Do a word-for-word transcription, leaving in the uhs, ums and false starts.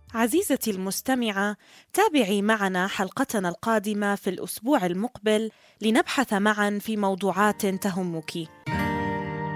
عزيزتي المستمعة، تابعي معنا حلقتنا القادمة في الأسبوع المقبل لنبحث معا في موضوعات تهمك.